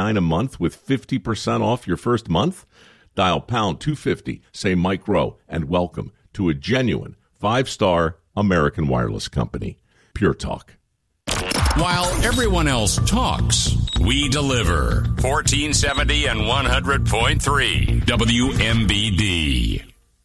$9.99 a month with 50% off your first month? Dial pound 250, say Mike Rowe, and welcome to a genuine 5-star American wireless company. Pure Talk. While everyone else talks, we deliver. 1470 and 100.3 WMBD.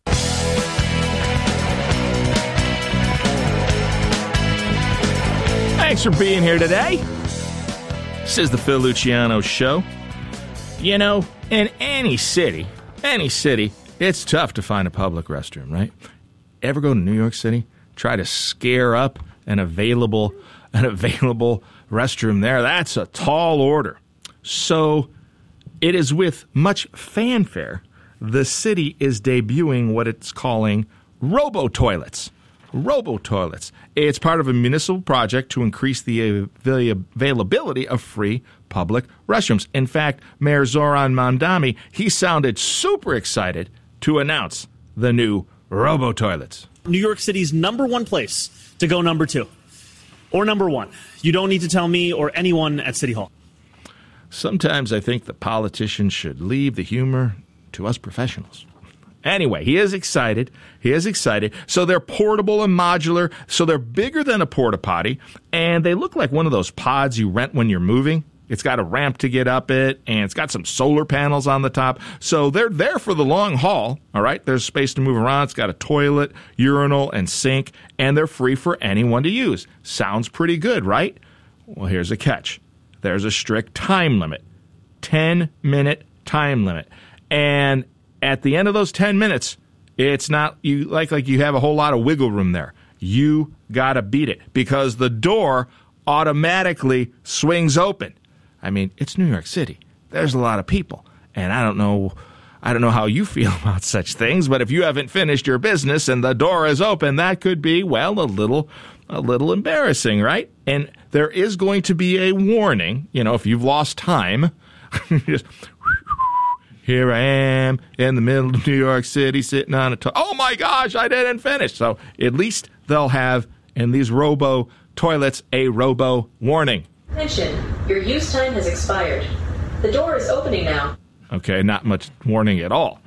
Thanks for being here today. This is the Phil Luciano Show. You know, in any city, it's tough to find a public restroom, right? Ever go to New York City? Try to scare up an available restroom there. That's a tall order. So it is with much fanfare the city is debuting what it's calling robo-toilets. Robo-toilets. It's part of a municipal project to increase the availability of free public restrooms. In fact, Mayor Zoran Mamdani, he sounded super excited to announce the new robo-toilets. New York City's number one place to go number two. Or number one. You don't need to tell me or anyone at City Hall. Sometimes I think the politicians should leave the humor to us professionals. Anyway, he is excited. So they're portable and modular. So they're bigger than a porta potty. And they look like one of those pods you rent when you're moving. It's got a ramp to get up it, and it's got some solar panels on the top. So they're there for the long haul, all right? There's space to move around. It's got a toilet, urinal, and sink, and they're free for anyone to use. Sounds pretty good, right? Well, here's a catch. There's a strict time limit, 10-minute time limit. And at the end of those 10 minutes, it's not you like you have a whole lot of wiggle room there. You got to beat it because the door automatically swings open. I mean, it's New York City. There's a lot of people. And I don't know how you feel about such things, but if you haven't finished your business and the door is open, that could be, well, a little embarrassing, right? And there is going to be a warning, if you've lost time, just here I am in the middle of New York City sitting on a oh my gosh, I didn't finish. So at least they'll have in these robo toilets a robo warning. Attention, your use time has expired. The door is opening now. Okay, not much warning at all.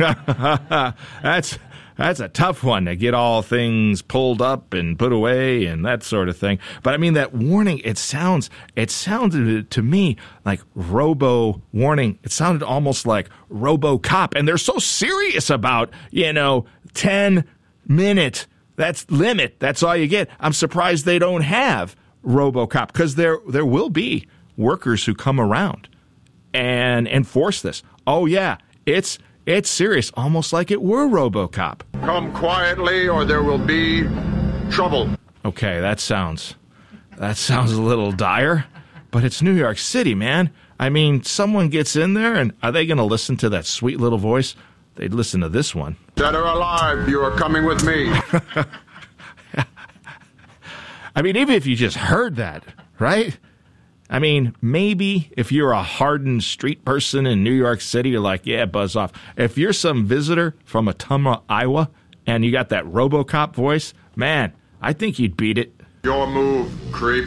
That's a tough one to get all things pulled up and put away and that sort of thing. But I mean, that warning, it sounded to me like robo warning. It sounded almost like RoboCop. And they're so serious about, 10-minute, that's limit. That's all you get. I'm surprised they don't have RoboCop because there will be workers who come around and enforce this. Oh, yeah, it's serious, almost like it were RoboCop. Come quietly or there will be trouble. Okay, that sounds a little dire, but it's New York City, man. I mean, someone gets in there, and are they going to listen to that sweet little voice? They'd listen to this one. Dead or alive, you are coming with me. I mean, even if you just heard that, right? I mean, maybe if you're a hardened street person in New York City, you're like, yeah, buzz off. If you're some visitor from Ottumwa, Iowa, and you got that RoboCop voice, man, I think you'd beat it. Your move, creep.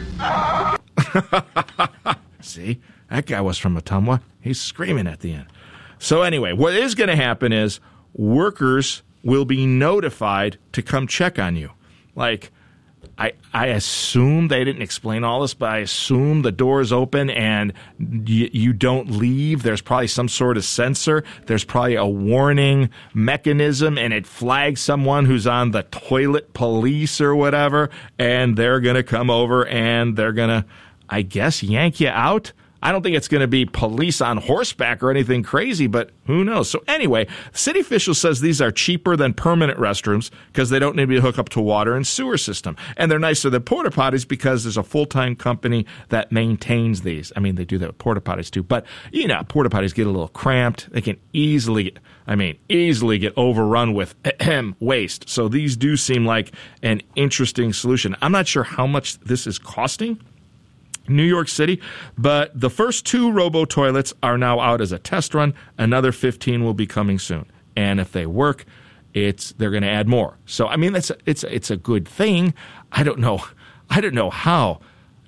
See, that guy was from Ottumwa. He's screaming at the end. So anyway, what is going to happen is workers will be notified to come check on you. Like, I assume they didn't explain all this, but I assume the door is open and you don't leave. There's probably some sort of sensor. There's probably a warning mechanism, and it flags someone who's on the toilet police or whatever, and they're going to come over and they're going to, I guess, yank you out. I don't think it's going to be police on horseback or anything crazy, but who knows? So anyway, city official says these are cheaper than permanent restrooms because they don't need to be hooked up to water and sewer system. And they're nicer than porta potties because there's a full-time company that maintains these. I mean, they do that with porta potties too. But, porta potties get a little cramped. They can easily get overrun with waste. So these do seem like an interesting solution. I'm not sure how much this is costing New York City, but the first 2 robo-toilets are now out as a test run. Another 15 will be coming soon. And if they work, they're going to add more. So, I mean, it's a good thing. I don't know how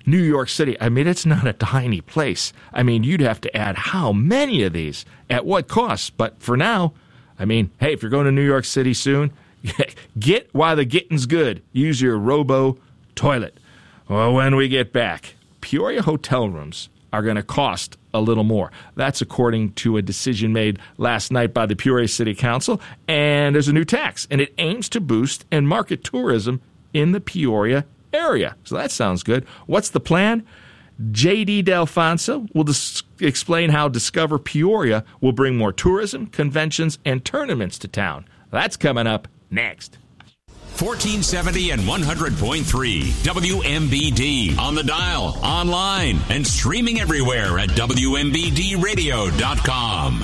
New York City, I mean, it's not a tiny place. I mean, you'd have to add how many of these? At what cost? But for now, I mean, hey, if you're going to New York City soon, get while the getting's good. Use your Robo toilet. Well, when we get back, Peoria hotel rooms are going to cost a little more. That's according to a decision made last night by the Peoria City Council. And there's a new tax, and it aims to boost and market tourism in the Peoria area. So that sounds good. What's the plan? J.D. Delfonso will explain how Discover Peoria will bring more tourism, conventions, and tournaments to town. That's coming up next. 1470 and 100.3 WMBD on the dial, online, and streaming everywhere at WMBDradio.com.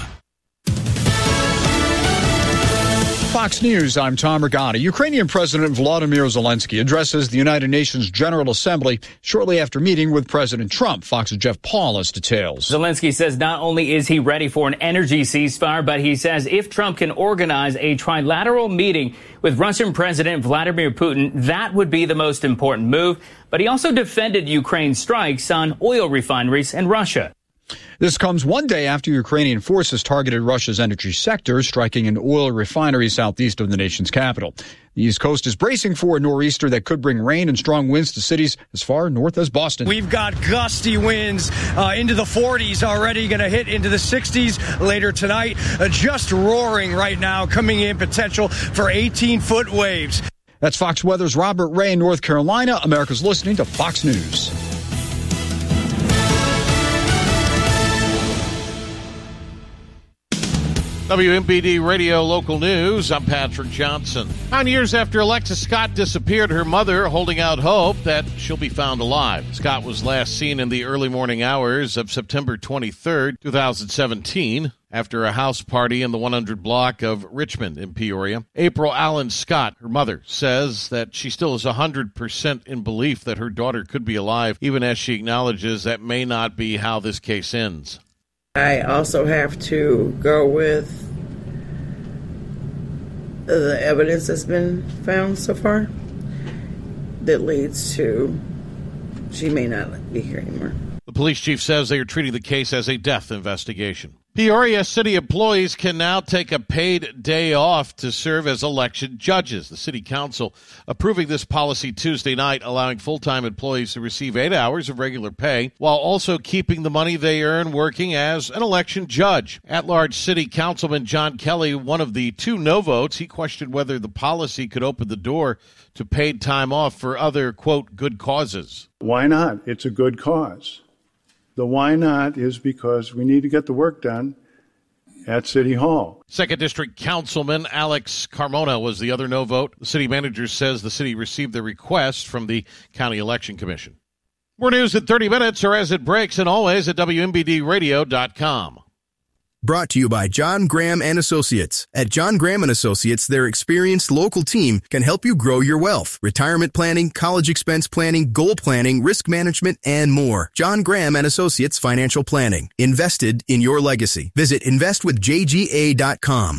Fox News, I'm Tom Regani. Ukrainian President Volodymyr Zelensky addresses the United Nations General Assembly shortly after meeting with President Trump. Fox's Jeff Paul has details. Zelensky says not only is he ready for an energy ceasefire, but he says if Trump can organize a trilateral meeting with Russian President Vladimir Putin, that would be the most important move. But he also defended Ukraine's strikes on oil refineries in Russia. This comes one day after Ukrainian forces targeted Russia's energy sector, striking an oil refinery southeast of the nation's capital. The East Coast is bracing for a nor'easter that could bring rain and strong winds to cities as far north as Boston. We've got gusty winds into the 40s already, going to hit into the 60s later tonight. Just roaring right now, coming in potential for 18-foot waves. That's Fox Weather's Robert Ray in North Carolina. America's listening to Fox News. WMBD Radio Local News, I'm Patrick Johnson. 9 years after Alexis Scott disappeared, her mother holding out hope that she'll be found alive. Scott was last seen in the early morning hours of September 23rd, 2017, after a house party in the 100 block of Richmond in Peoria. April Allen Scott, her mother, says that she still is 100% in belief that her daughter could be alive, even as she acknowledges that may not be how this case ends. I also have to go with the evidence that's been found so far that leads to she may not be here anymore. The police chief says they are treating the case as a death investigation. Peoria city employees can now take a paid day off to serve as election judges. The city council approving this policy Tuesday night, allowing full-time employees to receive 8 hours of regular pay while also keeping the money they earn working as an election judge. At-large city councilman John Kelly, one of the 2 no votes, he questioned whether the policy could open the door to paid time off for other, quote, good causes. Why not? It's a good cause. The why not is because we need to get the work done at City Hall. 2nd District Councilman Alex Carmona was the other no vote. The city manager says the city received the request from the County Election Commission. More news in 30 minutes or as it breaks, and always at WMBDradio.com. Brought to you by John Graham and Associates. At John Graham and Associates, their experienced local team can help you grow your wealth. Retirement planning, college expense planning, goal planning, risk management, and more. John Graham and Associates Financial Planning. Invested in your legacy. Visit investwithjga.com.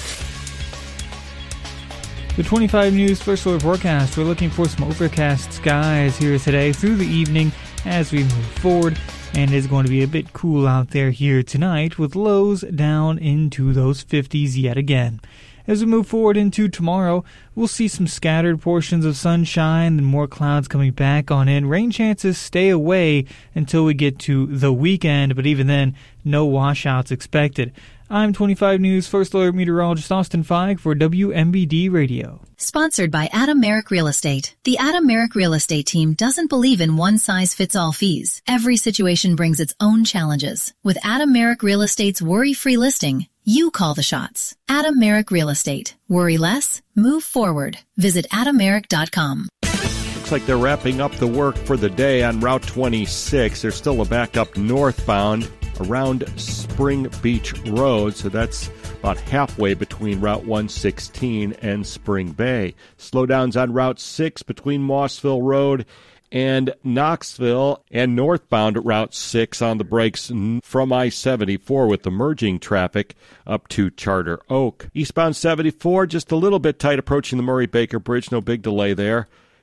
The 25 News First Alert forecast. We're looking for some overcast skies here today through the evening as we move forward. And it's going to be a bit cool out there here tonight with lows down into those 50s yet again. As we move forward into tomorrow, we'll see some scattered portions of sunshine and more clouds coming back on in. Rain chances stay away until we get to the weekend, but even then, no washouts expected. I'm 25 News First Alert meteorologist Austin Feig for WMBD Radio. Sponsored by Adam Merrick Real Estate. The Adam Merrick Real Estate team doesn't believe in one-size-fits-all fees. Every situation brings its own challenges. With Adam Merrick Real Estate's worry-free listing, you call the shots. Adam Merrick Real Estate. Worry less, move forward. Visit AdamMerrick.com. Looks like they're wrapping up the work for the day on Route 26. There's still a backup northbound around Spring Beach Road, so that's about halfway between Route 116 and Spring Bay. Slowdowns on Route 6 between Mossville Road and Knoxville, and northbound Route 6 on the brakes from I-74 with the merging traffic up to Charter Oak. Eastbound 74, just a little bit tight approaching the Murray-Baker Bridge, no big delay there.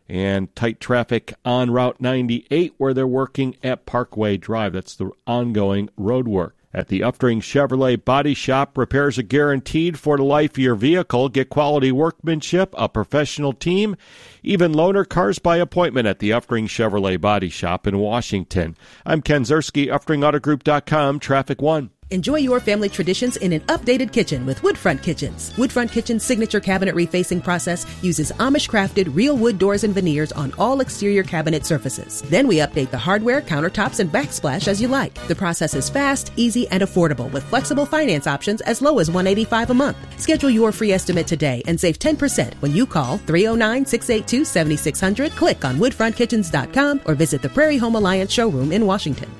and tight traffic on Route 98 where they're working at Parkway Drive. That's the ongoing road work. At the Uftring Chevrolet Body Shop, repairs are guaranteed for the life of your vehicle. Get quality workmanship, a professional team, even loaner cars by appointment at the Uftring Chevrolet Body Shop in Washington. I'm Ken Zerski, UfteringAutogroup.com, Traffic 1. Enjoy your family traditions in an updated kitchen with Woodfront Kitchens. Woodfront Kitchen's signature cabinet refacing process uses Amish-crafted real wood doors and veneers on all exterior cabinet surfaces. Then we update the hardware, countertops, and backsplash as you like. The process is fast, easy, and affordable with flexible finance options as low as $185 a month. Schedule your free estimate today and save 10% when you call 309-682-7600, click on woodfrontkitchens.com, or visit the Prairie Home Alliance showroom in Washington.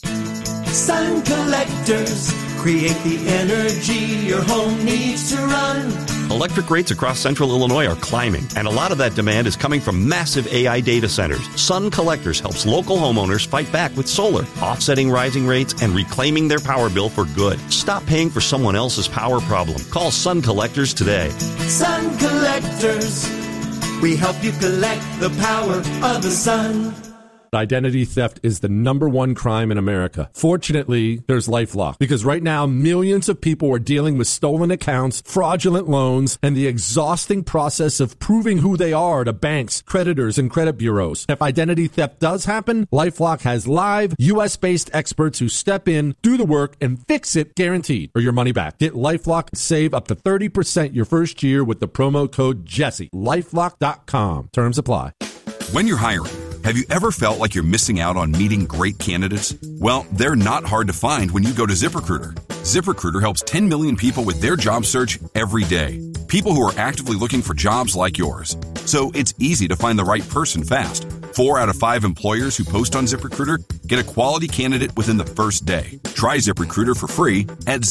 Sun collectors create the energy your home needs to run. Electric rates across central Illinois are climbing, and a lot of that demand is coming from massive AI data centers. Sun Collectors helps local homeowners fight back with solar, offsetting rising rates and reclaiming their power bill for good. Stop paying for someone else's power problem. Call Sun Collectors today. Sun Collectors, we help you collect the power of the sun. Identity theft is the #1 crime in America. Fortunately, there's LifeLock, because right now millions of people are dealing with stolen accounts, fraudulent loans, and the exhausting process of proving who they are to banks, creditors, and credit bureaus. If identity theft does happen, LifeLock has live, U.S.-based experts who step in, do the work, and fix it guaranteed, or your money back. Get LifeLock and save up to 30% your first year with the promo code Jesse. LifeLock.com. Terms apply. When you're hiring, have you ever felt like you're missing out on meeting great candidates? Well, they're not hard to find when you go to ZipRecruiter. ZipRecruiter helps 10 million people with their job search every day. People who are actively looking for jobs like yours. So it's easy to find the right person fast. 4 out of 5 employers who post on ZipRecruiter get a quality candidate within the first day. Try ZipRecruiter for free at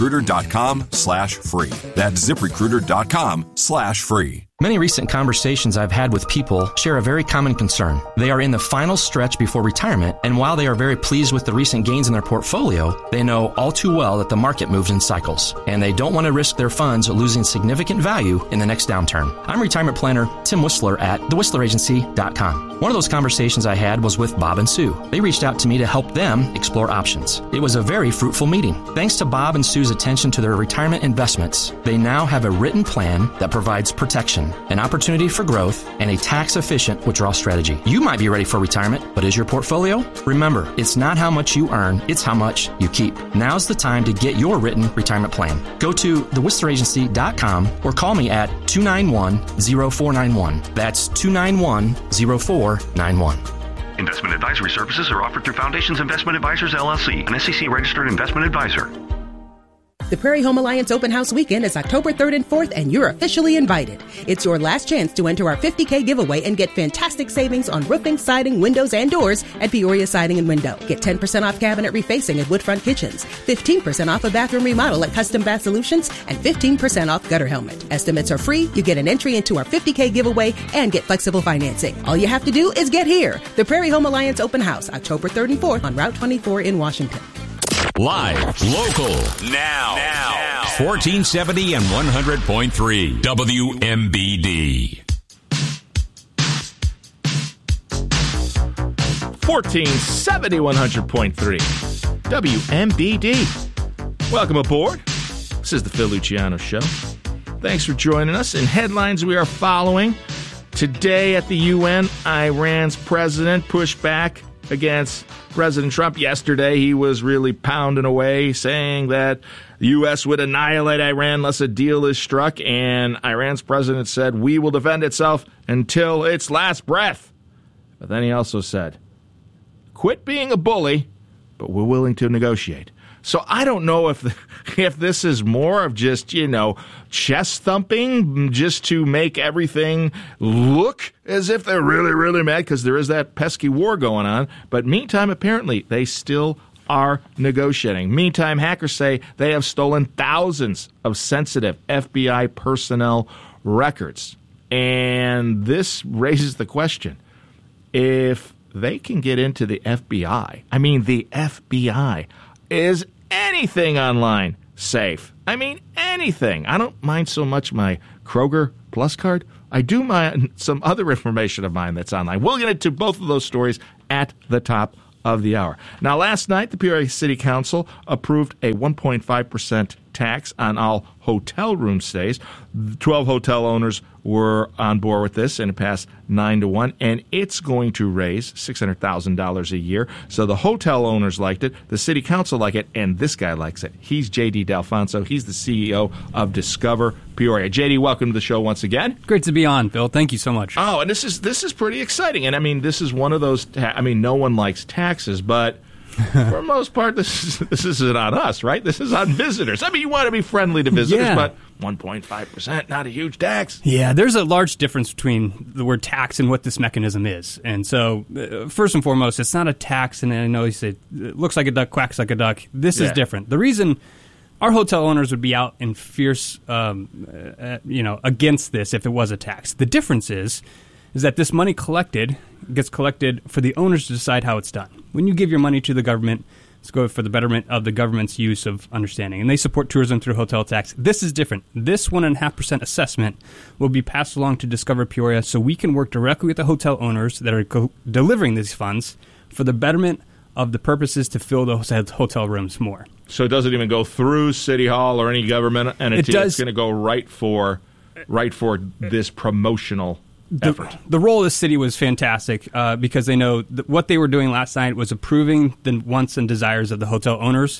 ZipRecruiter.com/free. That's ZipRecruiter.com/free. Many recent conversations I've had with people share a very common concern. They are in the final stretch before retirement, and while they are very pleased with the recent gains in their portfolio, they know all too well that the market moves in cycles, and they don't want to risk their funds losing significant value in the next downturn. I'm retirement planner Tim Whistler at thewhistleраgency.com. One of those conversations I had was with Bob and Sue. They reached out to me to help them explore options. It was a very fruitful meeting. Thanks to Bob and Sue's attention to their retirement investments, they now have a written plan that provides protection, an opportunity for growth, and a tax-efficient withdrawal strategy. You might be ready for retirement, but is your portfolio? Remember, it's not how much you earn, it's how much you keep. Now's the time to get your written retirement plan. Go to thewhistleраgency.com or call me at 291-0491. That's 291-0491. Investment advisory services are offered through Foundations Investment Advisors, LLC, an SEC-registered investment advisor. The Prairie Home Alliance Open House Weekend is October 3rd and 4th, and you're officially invited. It's your last chance to enter our $50K giveaway and get fantastic savings on roofing, siding, windows, and doors at Peoria Siding and Window. Get 10% off cabinet refacing at Woodfront Kitchens, 15% off a bathroom remodel at Custom Bath Solutions, and 15% off gutter helmet. Estimates are free. You get an entry into our $50K giveaway and get flexible financing. All you have to do is get here. The Prairie Home Alliance Open House, October 3rd and 4th on Route 24 in Washington. Live, local, now. 1470 and 100.3 WMBD. 1470 100.3 WMBD. Welcome aboard. This is the Phil Luciano Show. Thanks for joining us. In headlines we are following, today at the UN, Iran's president pushed back against President Trump. Yesterday, he was really pounding away, saying that the U.S. would annihilate Iran unless a deal is struck, and Iran's president said, "We will defend itself until its last breath." But then he also said, "Quit being a bully, but we're willing to negotiate." So I don't know if this is more of just, chest thumping just to make everything look as if they're really, really mad because there is that pesky war going on. But meantime, apparently, they still are negotiating. Meantime, hackers say they have stolen thousands of sensitive FBI personnel records. And this raises the question, if they can get into the FBI, the FBI, is anything online safe? Anything. I don't mind so much my Kroger Plus card? I do some other information of mine that's online. We'll get into both of those stories at the top of the hour. Now, last night, the Peoria City Council approved a 1.5% tax on all hotel room stays. 12 hotel owners were on board with this, and it passed 9-1, and it's going to raise $600,000 a year. So the hotel owners liked it, the city council liked it, and this guy likes it. He's J.D. D'Alfonso. He's the CEO of Discover Peoria. J.D., welcome to the show once again. Great to be on, Bill. Thank you so much. Oh, and this is pretty exciting. And I mean, this is one of those. No one likes taxes, but for the most part, this isn't on us, right? This is on visitors. I mean, you want to be friendly to visitors, but 1.5%, not a huge tax. Yeah, there's a large difference between the word tax and what this mechanism is. And so, first and foremost, it's not a tax. And I know you say it looks like a duck, quacks like a duck. This is different. The reason our hotel owners would be out in fierce, against this if it was a tax. The difference is that this money gets collected for the owners to decide how it's done. When you give your money to the government, it's go for the betterment of the government's use of understanding. And they support tourism through hotel tax. This is different. This 1.5% assessment will be passed along to Discover Peoria so we can work directly with the hotel owners that are delivering these funds for the betterment of the purposes to fill those hotel rooms more. So it doesn't even go through City Hall or any government entity. It's going to go right for this promotional effort. The role of the city was fantastic because they know what they were doing last night was approving the wants and desires of the hotel owners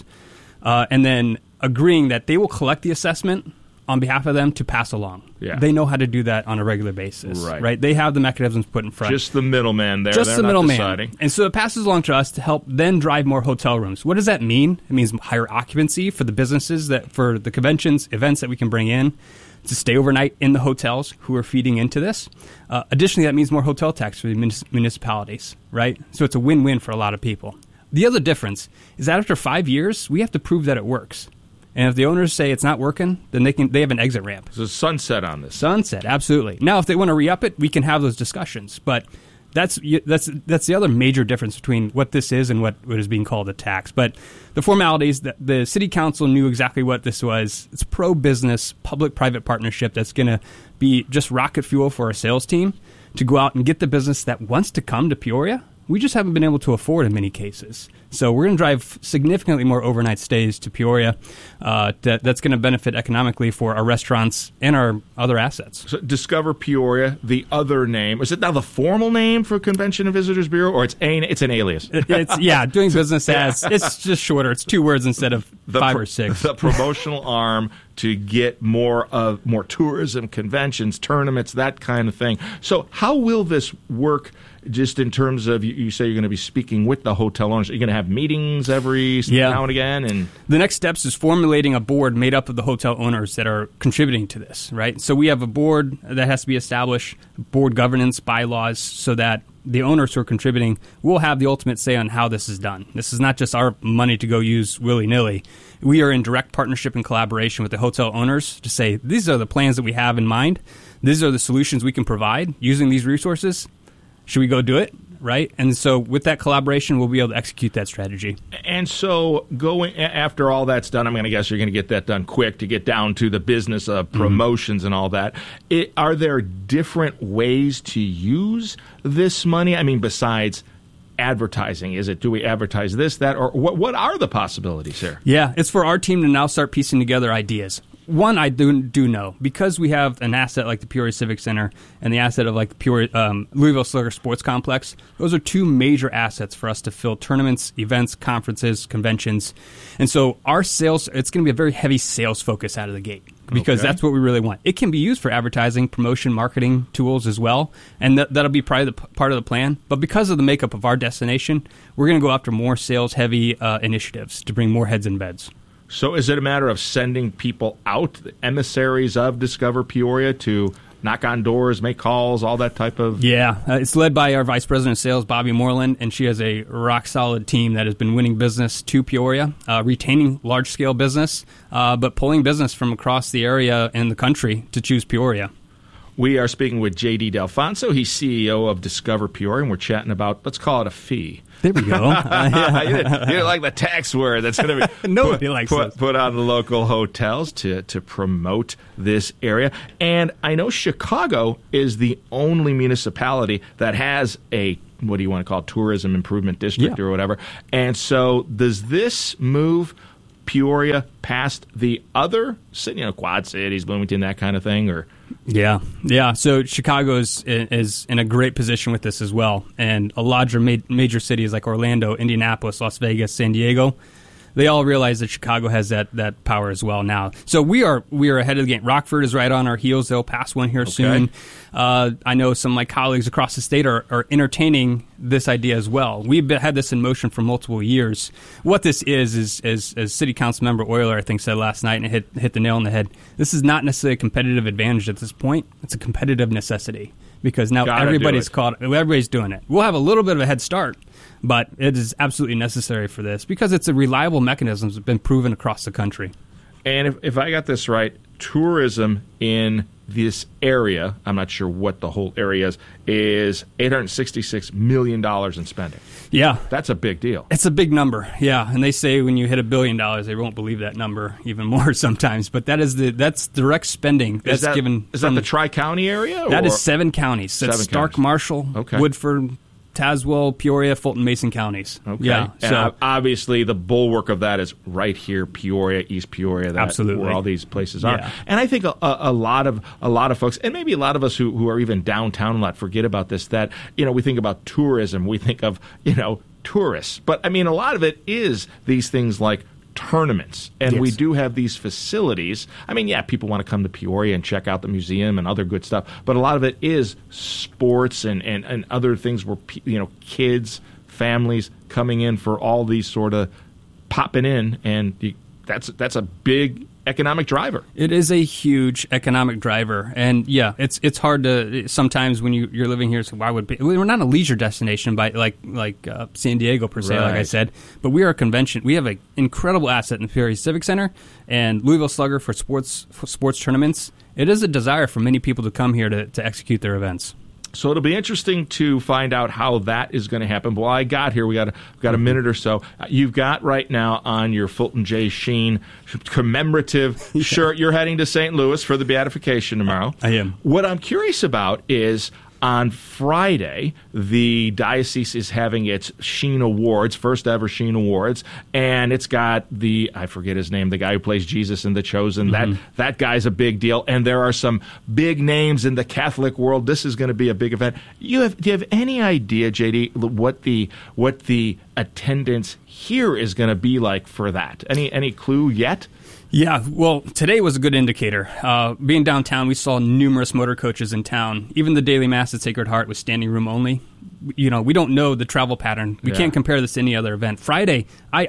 and then agreeing that they will collect the assessment on behalf of them to pass along. Yeah. They know how to do that on a regular basis. Right? They have the mechanisms put in front. Just the middleman there. Just the middleman. And so it passes along to us to help then drive more hotel rooms. What does that mean? It means higher occupancy for the businesses, for the conventions, events that we can bring in to stay overnight in the hotels who are feeding into this. Additionally, that means more hotel tax for the municipalities, right? So it's a win-win for a lot of people. The other difference is that after 5 years, we have to prove that it works. And if the owners say it's not working, then they have an exit ramp. There's a sunset on this. Sunset, absolutely. Now, if they want to re-up it, we can have those discussions. But that's the other major difference between what this is and what is being called a tax. But the formalities, the city council knew exactly what this was. It's pro-business, public-private partnership that's going to be just rocket fuel for our sales team to go out and get the business that wants to come to Peoria. We just haven't been able to afford in many cases. So we're going to drive significantly more overnight stays to Peoria. That's going to benefit economically for our restaurants and our other assets. So Discover Peoria, the other name. Is it now the formal name for Convention and Visitors Bureau, or it's an alias? Doing business as. It's just shorter. It's 2 words instead of 5 or 6. The promotional arm to get more tourism, conventions, tournaments, that kind of thing. So how will this work just in terms of, you say you're going to be speaking with the hotel owners? Are you going to have meetings every now and again? And the next steps is formulating a board made up of the hotel owners that are contributing to this, right? So we have a board that has to be established, board governance, bylaws, so that the owners who are contributing will have the ultimate say on how this is done. This is not just our money to go use willy-nilly. We are in direct partnership and collaboration with the hotel owners to say, these are the plans that we have in mind. These are the solutions we can provide using these resources. Should we go do it? Right? And so with that collaboration, we'll be able to execute that strategy. And so going after all that's done, I'm going to guess you're going to get that done quick to get down to the business of promotions and all that. Are there different ways to use this money? I mean, besides advertising, do we advertise this, that, or what are the possibilities here? Yeah, it's for our team to now start piecing together ideas. One, I do know, because we have an asset like the Peoria Civic Center and the asset of like the Peoria Louisville Slugger Sports Complex, those are 2 major assets for us to fill tournaments, events, conferences, conventions. And so our sales, it's going to be a very heavy sales focus out of the gate because that's what we really want. It can be used for advertising, promotion, marketing tools as well, and that'll be part of the plan. But because of the makeup of our destination, we're going to go after more sales-heavy initiatives to bring more heads in beds. So is it a matter of sending people out, the emissaries of Discover Peoria, to knock on doors, make calls, all that type of... Yeah, it's led by our Vice President of Sales, Bobby Moreland, and she has a rock-solid team that has been winning business to Peoria, retaining large-scale business, but pulling business from across the area and the country to choose Peoria. We are speaking with J.D. Delfonso. He's CEO of Discover Peoria, and we're chatting about, let's call it a fee. There we go. You didn't like the tax word that's going to be Nobody likes put on the local hotels to promote this area. And I know Chicago is the only municipality that has a, what do you want to call it, tourism improvement district or whatever. And so does this move Peoria past the other, Quad Cities, Bloomington, that kind of thing, or? Yeah. So Chicago is in a great position with this as well, and a larger major cities like Orlando, Indianapolis, Las Vegas, San Diego, they all realize that Chicago has that power as well now. So we are ahead of the game. Rockford is right on our heels; they'll pass one here soon. I know some of my colleagues across the state are entertaining this idea as well. We've had this in motion for multiple years. What this is as City Council Member Euler, I think, said last night, and it hit the nail on the head. This is not necessarily a competitive advantage at this point. It's a competitive necessity because now everybody's doing it. We'll have a little bit of a head start, but it is absolutely necessary for this because it's a reliable mechanism that's been proven across the country. And if I got this right, tourism in this area, I'm not sure what the whole area is $866 million in spending. Yeah. That's a big deal. It's a big number, yeah. And they say when you hit $1 billion, they won't believe that number even more sometimes. But that's direct spending. Is that the Tri-County area? That is 7 counties. That's Stark, Marshall, Woodford, Tazewell, Peoria, Fulton, Mason counties. Okay. Yeah. And obviously the bulwark of that is right here, Peoria, East Peoria, absolutely, where all these places are. Yeah. And I think a lot of folks, and maybe a lot of us who are even downtown a lot, forget about this, that, we think about tourism, we think of, tourists. But I mean, a lot of it is these things like tournaments, and we do have these facilities. I mean, people want to come to Peoria and check out the museum and other good stuff, but a lot of it is sports and other things where kids, families coming in for all these sort of popping in, and that's a big economic driver. It is a huge economic driver, and it's hard to sometimes when you're living here. So why would we're not a leisure destination by like San Diego per se, like I said, but we are a convention. We have an incredible asset in the Peoria Civic Center and Louisville Slugger for sports tournaments. It is a desire for many people to come here to execute their events. So it'll be interesting to find out how that is going to happen. But while I got here, we got a minute or so. You've got right now on your Fulton J. Sheen commemorative shirt. You're heading to St. Louis for the beatification tomorrow. I am. What I'm curious about is on Friday, the diocese is having its Sheen Awards, first ever Sheen Awards, and it's got I forget his name, the guy who plays Jesus in The Chosen. Mm-hmm. That guy's a big deal, and there are some big names in the Catholic world. This is going to be a big event. Do you have any idea, JD, what the attendance here is going to be like for that? Any clue yet? Yeah, well, today was a good indicator. Being downtown, we saw numerous motor coaches in town. Even the daily Mass at Sacred Heart was standing room only. We don't know the travel pattern. We can't compare this to any other event. Friday,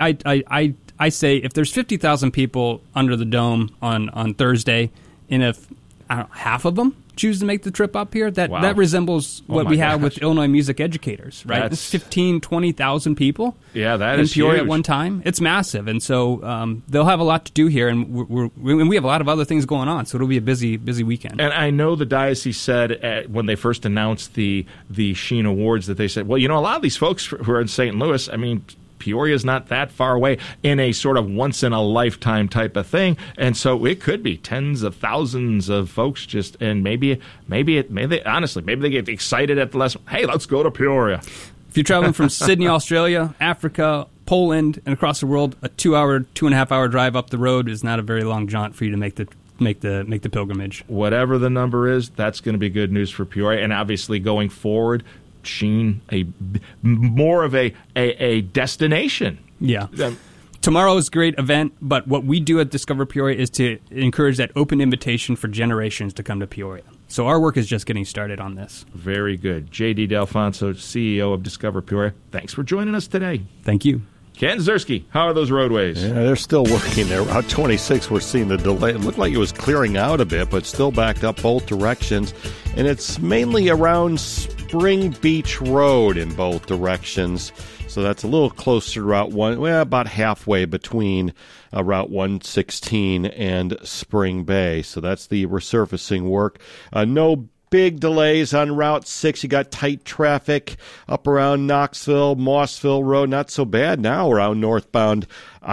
I say if there's 50,000 people under the dome on Thursday, and if half of them choose to make the trip up here, that resembles what we have with Illinois music educators, right? It's 15,000, 20,000 people in Peoria at one time. It's massive, and so they'll have a lot to do here, and we have a lot of other things going on, so it'll be a busy weekend. And I know the diocese said when they first announced the Sheen Awards that they said, well, a lot of these folks who are in St. Louis, I mean, Peoria's not that far away in a sort of once-in-a-lifetime type of thing. And so it could be tens of thousands of folks and maybe they get excited at the lesson. Hey, let's go to Peoria. If you're traveling from Sydney, Australia, Africa, Poland, and across the world, a 2.5-hour drive up the road is not a very long jaunt for you to make the pilgrimage. Whatever the number is, that's going to be good news for Peoria. And obviously going forward, Sheen, more of a destination. Yeah. Tomorrow's a great event, but what we do at Discover Peoria is to encourage that open invitation for generations to come to Peoria. So our work is just getting started on this. Very good. J.D. Delfonso, CEO of Discover Peoria, thanks for joining us today. Thank you. Ken Ziersky, how are those roadways? Yeah, they're still working there. Route 26, we're seeing the delay. It looked like it was clearing out a bit, but still backed up both directions. And it's mainly around Spring Beach Road in both directions. So that's a little closer to Route 1, about halfway between Route 116 and Spring Bay. So that's the resurfacing work. No big delays on Route 6. You got tight traffic up around Knoxville, Mossville Road. Not so bad now around northbound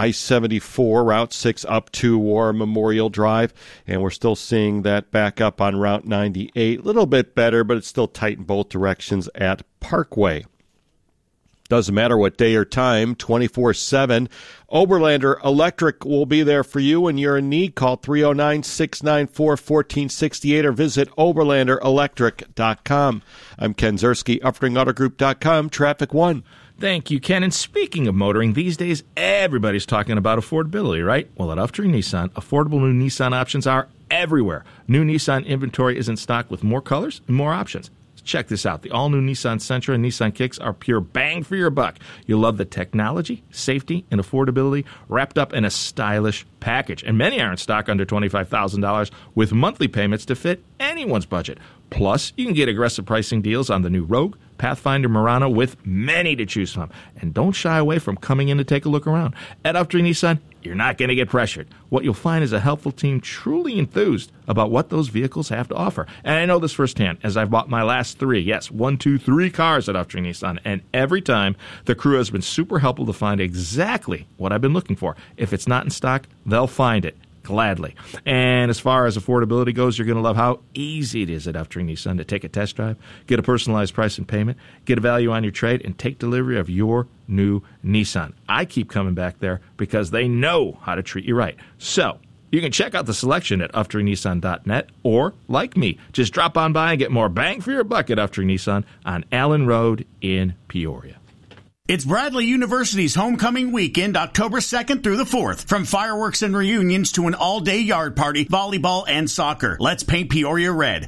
I-74, Route 6 up to War Memorial Drive. And we're still seeing that back up on Route 98. A little bit better, but it's still tight in both directions at Parkway. Doesn't matter what day or time, 24/7. Oberlander Electric will be there for you when you're in need. Call 309-694-1468 or visit OberlanderElectric.com. I'm Ken Ziersky, UpringAutoGroup.com, Traffic One. Thank you, Ken. And speaking of motoring, these days everybody's talking about affordability, right? Well, at Uptree Nissan, affordable new Nissan options are everywhere. New Nissan inventory is in stock with more colors and more options. Check this out. The all-new Nissan Sentra and Nissan Kicks are pure bang for your buck. You'll love the technology, safety, and affordability wrapped up in a stylish package. And many are in stock under $25,000 with monthly payments to fit anyone's budget. Plus, you can get aggressive pricing deals on the new Rogue, Pathfinder, Murano, with many to choose from. And don't shy away from coming in to take a look around. At Uptree Nissan, you're not going to get pressured. What you'll find is a helpful team truly enthused about what those vehicles have to offer. And I know this firsthand, as I've bought my last three cars at Uptree Nissan. And every time, the crew has been super helpful to find exactly what I've been looking for. If it's not in stock, they'll find it. Gladly. And as far as affordability goes, you're going to love how easy it is at Uptree Nissan to take a test drive, get a personalized price and payment, get a value on your trade, and take delivery of your new Nissan. I keep coming back there because they know how to treat you right. So, you can check out the selection at UptreeNissan.net, or, like me, just drop on by and get more bang for your buck at Uptree Nissan on Allen Road in Peoria. It's Bradley University's homecoming weekend, October 2nd through the 4th. From fireworks and reunions to an all-day yard party, volleyball, and soccer. Let's paint Peoria red.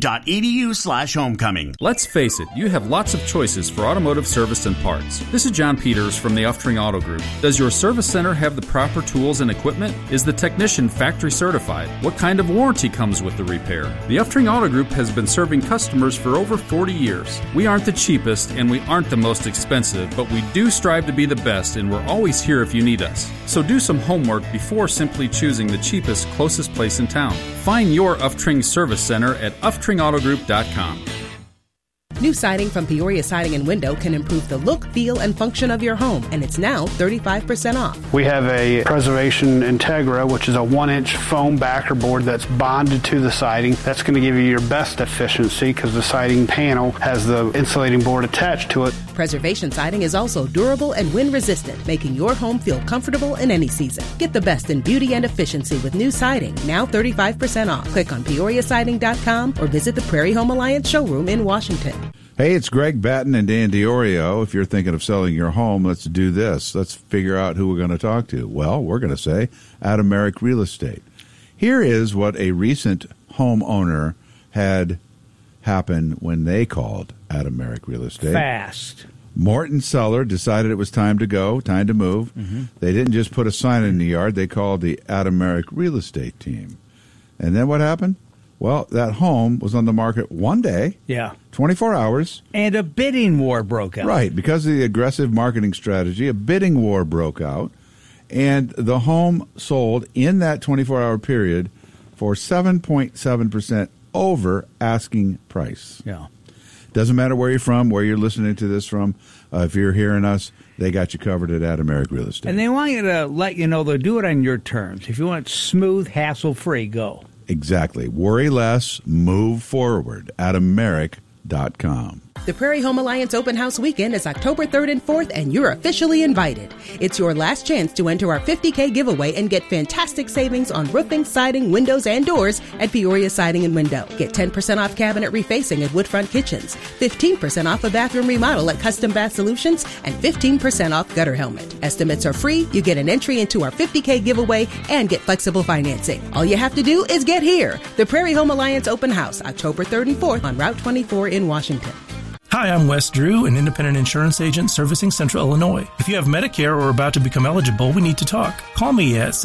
Bradley.edu/homecoming. Let's face it, you have lots of choices for automotive service and parts. This is John Peters from the Uftring Auto Group. Does your service center have the proper tools and equipment? Is the technician factory certified? What kind of warranty comes with the repair? The Uftring Auto Group has been serving customers for over 40 years. We aren't the cheapest and we aren't the most expensive, but we do strive to be the best, and we're always here if you need us. So do some homework before simply choosing the cheapest, closest place in town. Find your Uftring Service Center at UftringAutoGroup.com. New siding from Peoria Siding and Window can improve the look, feel, and function of your home, and it's now 35% off. We have a Preservation Integra, which is a 1-inch foam backer board that's bonded to the siding. That's going to give you your best efficiency because the siding panel has the insulating board attached to it. Preservation Siding is also durable and wind-resistant, making your home feel comfortable in any season. Get the best in beauty and efficiency with new siding, now 35% off. Click on PeoriaSiding.com or visit the Prairie Home Alliance showroom in Washington. Hey, it's Greg Batten and Dan Diorio. If you're thinking of selling your home, let's do this. Let's figure out who we're going to talk to. Well, we're going to say Adam Merrick Real Estate. Here is what a recent homeowner had happen when they called Adam Merrick Real Estate. Fast. Morton Seller decided it was time to go, time to move. Mm-hmm. They didn't just put a sign in the yard. They called the Adam Merrick Real Estate team. And then what happened? Well, that home was on the market one day. Yeah. 24 hours. And a bidding war broke out. Right. Because of the aggressive marketing strategy, a bidding war broke out. And the home sold in that 24-hour period for 7.7% over asking price. Yeah. Doesn't matter where you're from, where you're listening to this from. If you're hearing us, they got you covered at Adam Merrick Real Estate. And they want you to let you know they'll do it on your terms. If you want smooth, hassle-free, go. Exactly. Worry less, move forward. AdamMerrick.com. The Prairie Home Alliance Open House Weekend is October 3rd and 4th, and you're officially invited. It's your last chance to enter our $50K giveaway and get fantastic savings on roofing, siding, windows, and doors at Peoria Siding and Window. Get 10% off cabinet refacing at Woodfront Kitchens, 15% off a bathroom remodel at Custom Bath Solutions, and 15% off gutter helmet. Estimates are free, you get an entry into our $50K giveaway, and get flexible financing. All you have to do is get here. The Prairie Home Alliance Open House, October 3rd and 4th on Route 24 in Washington. Hi, I'm Wes Drew, an independent insurance agent servicing Central Illinois. If you have Medicare or are about to become eligible, we need to talk. Call me at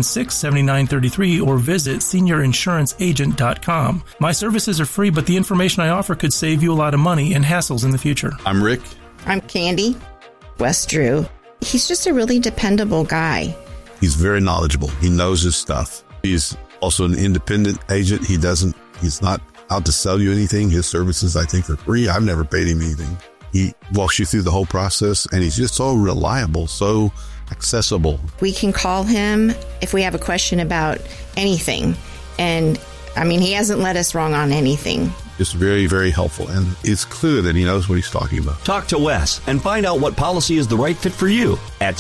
696-7933 or visit seniorinsuranceagent.com. My services are free, but the information I offer could save you a lot of money and hassles in the future. I'm Rick. I'm Candy. Wes Drew. He's just a really dependable guy. He's very knowledgeable. He knows his stuff. He's also an independent agent. He's not out to sell you anything. His services, I think, are free. I've never paid him anything. He walks you through the whole process, and he's just so reliable, so accessible. We can call him if we have a question about anything. And, I mean, he hasn't led us wrong on anything. Just very, very helpful. And it's clear that he knows what he's talking about. Talk to Wes and find out what policy is the right fit for you at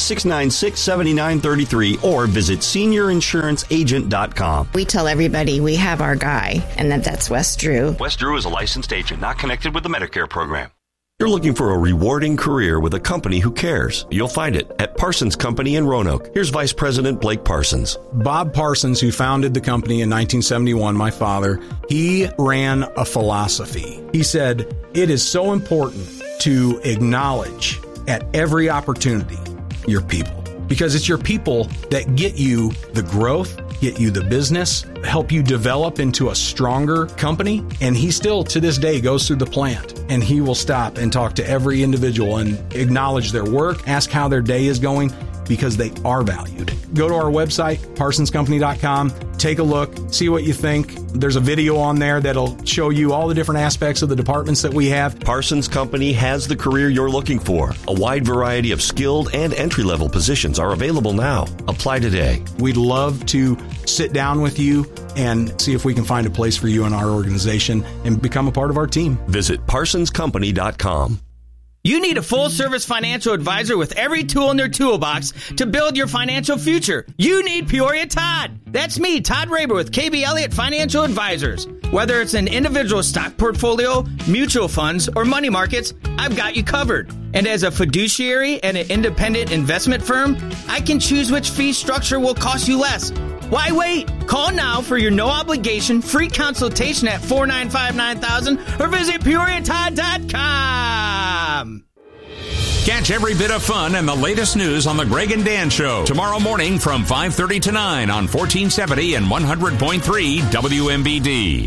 696-7933 or visit seniorinsuranceagent.com. We tell everybody we have our guy, and that's Wes Drew. Wes Drew is a licensed agent not connected with the Medicare program. You're looking for a rewarding career with a company who cares. You'll find it at Parsons Company in Roanoke. Here's Vice President Blake Parsons. Bob Parsons, who founded the company in 1971, my father, he ran a philosophy. He said, it is so important to acknowledge at every opportunity your people, because it's your people that get you the growth, get you the business, help you develop into a stronger company. And he still, to this day, goes through the plant and he will stop and talk to every individual and acknowledge their work, ask how their day is going, because they are valued. Go to our website, parsonscompany.com, take a look, see what you think. There's a video on there that'll show you all the different aspects of the departments that we have. Parsons Company has the career you're looking for. A wide variety of skilled and entry-level positions are available now. Apply today. We'd love to sit down with you and see if we can find a place for you in our organization and become a part of our team. Visit parsonscompany.com. You need a full-service financial advisor with every tool in their toolbox to build your financial future. You need Peoria Todd. That's me, Todd Raber with KB Elliott Financial Advisors. Whether it's an individual stock portfolio, mutual funds, or money markets, I've got you covered. And as a fiduciary and an independent investment firm, I can choose which fee structure will cost you less. Why wait? Call now for your no-obligation free consultation at 495-9000 or visit PeoriaTodd.com. Catch every bit of fun and the latest news on The Greg and Dan Show tomorrow morning from 5:30 to 9 on 1470 and 100.3 WMBD.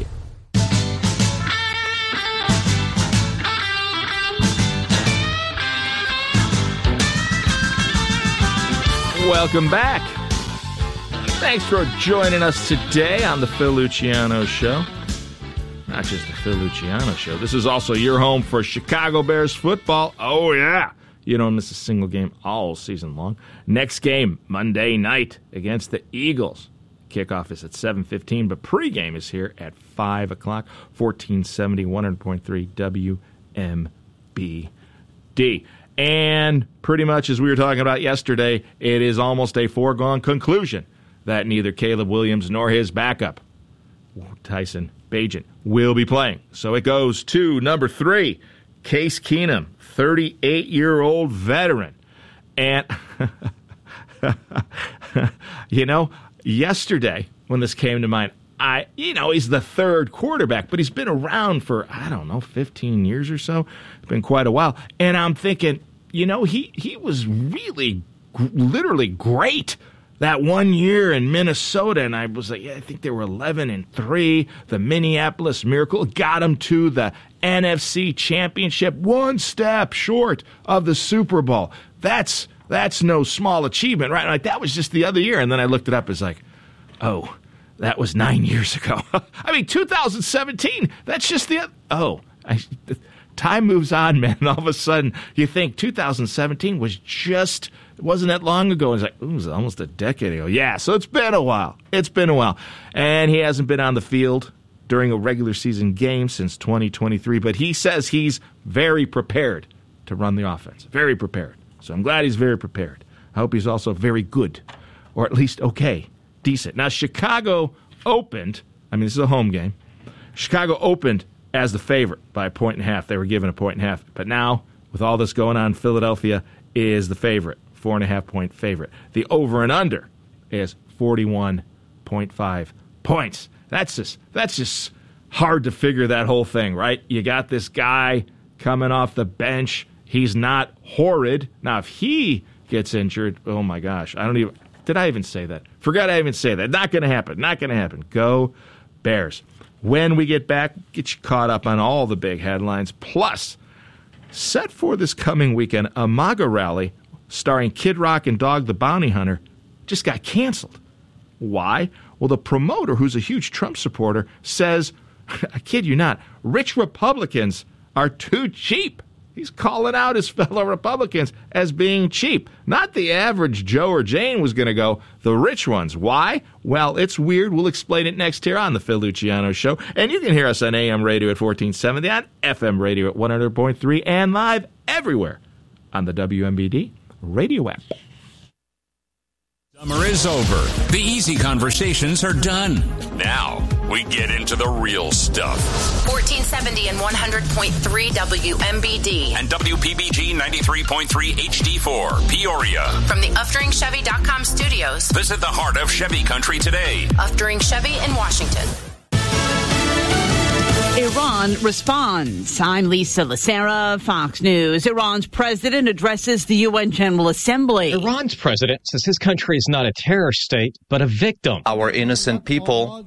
Welcome back. Thanks for joining us today on the Phil Luciano Show. Not just the Phil Luciano Show. This is also your home for Chicago Bears football. Oh, yeah. You don't miss a single game all season long. Next game, Monday night against the Eagles. Kickoff is at 7:15, but pregame is here at 5 o'clock, 1470, 100.3 WMBD. And pretty much as we were talking about yesterday, it is almost a foregone conclusion that neither Caleb Williams nor his backup, Tyson Bagent, will be playing. So it goes to number 3, Case Keenum, 38-year-old veteran. And, yesterday when this came to mind, he's the third quarterback, but he's been around for, 15 years or so. It's been quite a while. And I'm thinking, he was really, literally great that 1 year in Minnesota, and I was like, I think they were 11-3. The Minneapolis Miracle got them to the NFC Championship, one step short of the Super Bowl. That's no small achievement, right? Like, that was just the other year, and then I looked it up. It's like, oh, that was 9 years ago. 2017. That's just the other. Time moves on, man. And all of a sudden, you think 2017 wasn't that long ago. It's like, it was almost a decade ago. Yeah, so it's been a while. And he hasn't been on the field during a regular season game since 2023, but he says he's very prepared to run the offense. Very prepared. So I'm glad he's very prepared. I hope he's also very good, or at least okay, decent. Now, Chicago opened, this is a home game. Chicago opened as the favorite by 1.5. They were given 1.5. But now, with all this going on, Philadelphia is the favorite, 4.5-point favorite. The over and under is 41.5 points. That's just hard to figure that whole thing, right? You got this guy coming off the bench. He's not horrid. Now, if he gets injured, oh my gosh, did I even say that? Forgot I even say that. Not going to happen. Go Bears. When we get back, get you caught up on all the big headlines. Plus, set for this coming weekend, a MAGA rally starring Kid Rock and Dog the Bounty Hunter just got canceled. Why? Well, the promoter, who's a huge Trump supporter, says I kid you not, rich Republicans are too cheap. He's calling out his fellow Republicans as being cheap. Not the average Joe or Jane was going to go, the rich ones. Why? Well, it's weird. We'll explain it next here on the Phil Luciano Show. And you can hear us on AM radio at 1470, on FM radio at 100.3, and live everywhere on the WMBD radio app. Summer is over. The easy conversations are done. Now, we get into the real stuff. 1470 and 100.3 WMBD. And WPBG 93.3 HD4, Peoria. From the UfteringChevy.com studios. Visit the heart of Chevy Country today. Uftering Chevy in Washington. Iran responds. I'm Lisa Lacera, Fox News. Iran's president addresses the UN General Assembly. Iran's president says his country is not a terror state, but a victim. Our innocent people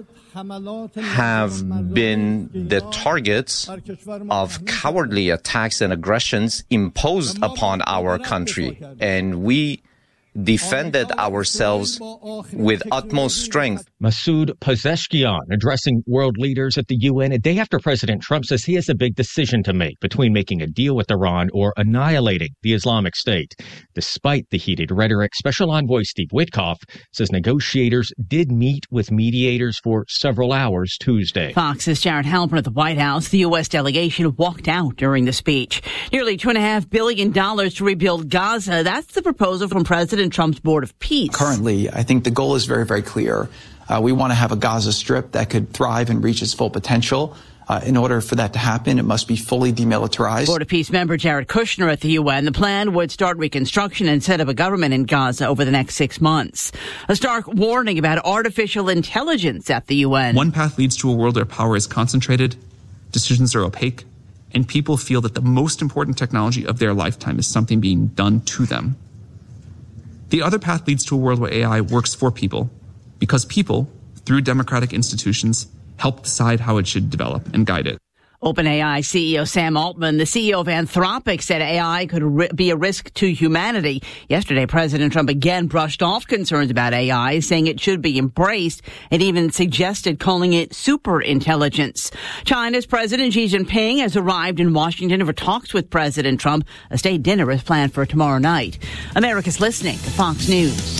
have been the targets of cowardly attacks and aggressions imposed upon our country, and we defended ourselves with utmost strength. Masoud Pezeshkian addressing world leaders at the UN a day after President Trump says he has a big decision to make between making a deal with Iran or annihilating the Islamic State. Despite the heated rhetoric, Special Envoy Steve Witkoff says negotiators did meet with mediators for several hours Tuesday. Fox's Jared Halpern at the White House. The U.S. delegation walked out during the speech. Nearly $2.5 billion to rebuild Gaza. That's the proposal from President Trump's Board of Peace. Currently, I think the goal is very, very clear. We want to have a Gaza Strip that could thrive and reach its full potential. In order for that to happen, it must be fully demilitarized. Board of Peace member Jared Kushner at the UN. The plan would start reconstruction and set up a government in Gaza over the next 6 months. A stark warning about artificial intelligence at the UN. One path leads to a world where power is concentrated, decisions are opaque, and people feel that the most important technology of their lifetime is something being done to them. The other path leads to a world where AI works for people, because people, through democratic institutions, help decide how it should develop and guide it. OpenAI CEO Sam Altman, the CEO of Anthropic, said AI could be a risk to humanity. Yesterday, President Trump again brushed off concerns about AI, saying it should be embraced, and even suggested calling it superintelligence. China's President Xi Jinping has arrived in Washington for talks with President Trump. A state dinner is planned for tomorrow night. America's listening to Fox News.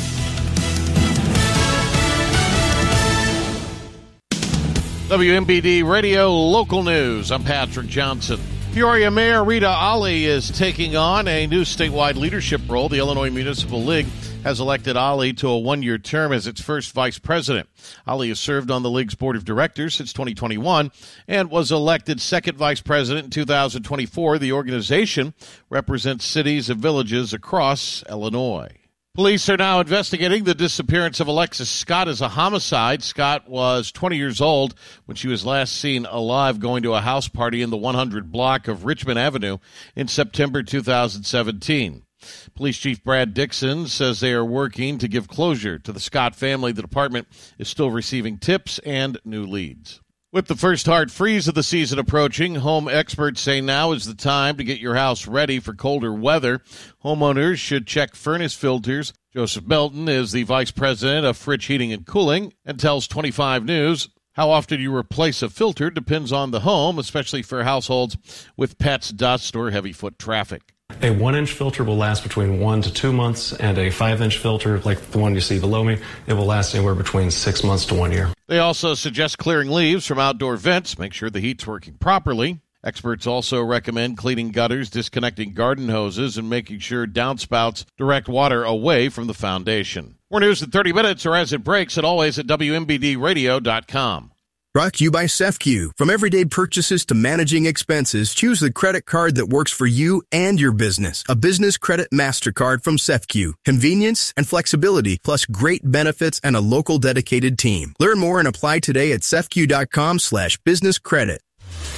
WMBD Radio Local News. I'm Patrick Johnson. Peoria Mayor Rita Ali is taking on a new statewide leadership role. The Illinois Municipal League has elected Ali to a one-year term as its first vice president. Ali has served on the league's board of directors since 2021 and was elected second vice president in 2024. The organization represents cities and villages across Illinois. Police are now investigating the disappearance of Alexis Scott as a homicide. Scott was 20 years old when she was last seen alive going to a house party in the 100 block of Richmond Avenue in September 2017. Police Chief Brad Dixon says they are working to give closure to the Scott family. The department is still receiving tips and new leads. With the first hard freeze of the season approaching, home experts say now is the time to get your house ready for colder weather. Homeowners should check furnace filters. Joseph Belton is the vice president of Fritsch Heating and Cooling and tells 25 News how often you replace a filter depends on the home, especially for households with pets, dust, or heavy foot traffic. A 1-inch filter will last between 1 to 2 months, and a 5-inch filter, like the one you see below me, it will last anywhere between 6 months to 1 year. They also suggest clearing leaves from outdoor vents. Make sure the heat's working properly. Experts also recommend cleaning gutters, disconnecting garden hoses, and making sure downspouts direct water away from the foundation. More news in 30 minutes or as it breaks, and always at WMBDradio.com. Brought to you by CEFCU. From everyday purchases to managing expenses, choose the credit card that works for you and your business. A business credit MasterCard from CEFCU. Convenience and flexibility, plus great benefits and a local dedicated team. Learn more and apply today at CEFCU.com/businesscredit.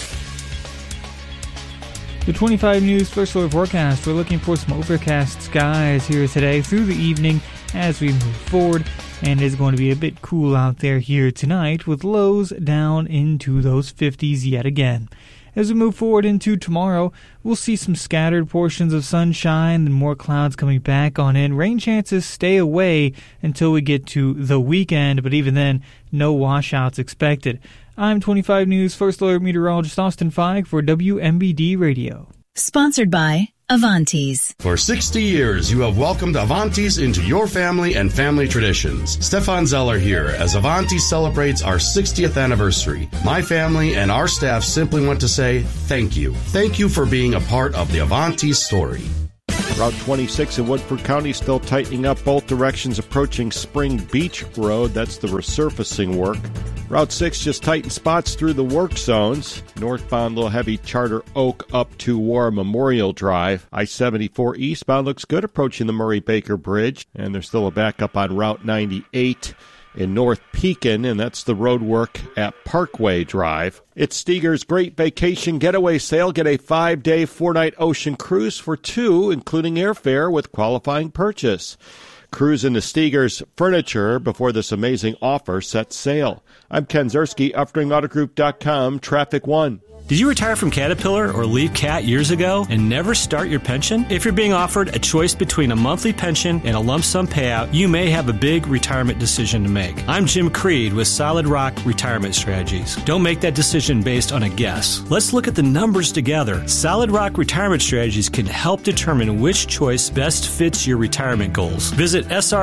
The 25 News First Alert forecast. We're looking for some overcast skies here today through the evening as we move forward. And it's going to be a bit cool out there here tonight with lows down into those 50s yet again. As we move forward into tomorrow, we'll see some scattered portions of sunshine and more clouds coming back on in. Rain chances stay away until we get to the weekend, but even then, no washouts expected. I'm 25 News First Alert Meteorologist Austin Feig for WMBD Radio. Sponsored by Avantis. For 60 years, you have welcomed Avantis into your family and family traditions. Stefan Zeller here as Avantis celebrates our 60th anniversary. My family and our staff simply want to say thank you. Thank you for being a part of the Avantis story. Route 26 in Woodford County still tightening up both directions approaching Spring Beach Road. That's the resurfacing work. Route 6 just tightened spots through the work zones. Northbound, little heavy Charter Oak up to War Memorial Drive. I-74 eastbound looks good approaching the Murray-Baker Bridge. And there's still a backup on Route 98 in North Pekin, and that's the road work at Parkway Drive. It's Steger's Great Vacation Getaway Sale. Get a 5-day, 4-night ocean cruise for two, including airfare with qualifying purchase. Cruise into Steger's Furniture before this amazing offer sets sail. I'm Ken Zerski, UpstreamAutoGroup.com, Traffic 1. Did you retire from Caterpillar or leave CAT years ago and never start your pension? If you're being offered a choice between a monthly pension and a lump sum payout, you may have a big retirement decision to make. I'm Jim Creed with Solid Rock Retirement Strategies. Don't make that decision based on a guess. Let's look at the numbers together. Solid Rock Retirement Strategies can help determine which choice best fits your retirement goals. Visit